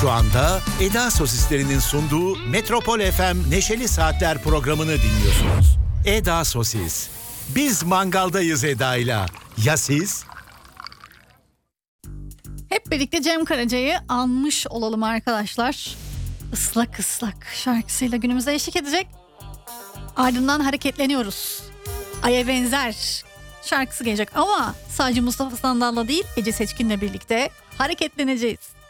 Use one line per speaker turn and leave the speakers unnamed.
Şu anda Eda Sosislerinin sunduğu Metropol FM Neşeli Saatler programını dinliyorsunuz. Eda Sosis. Biz mangaldayız Eda'yla. Ya siz?
Hep birlikte Cem Karaca'yı anmış olalım arkadaşlar. Islak ıslak şarkısıyla günümüze eşlik edecek. Ardından hareketleniyoruz. Ay'a benzer şarkısı gelecek ama sadece Mustafa Sandal'la değil Ece Seçkin'le birlikte hareketleneceğiz.